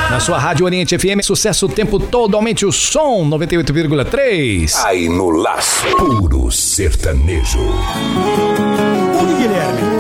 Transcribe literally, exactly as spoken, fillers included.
Na sua Rádio Oriente F M, sucesso o tempo todo, aumente o som, noventa e oito vírgula três. Aí no laço, puro sertanejo. Ô, Guilherme,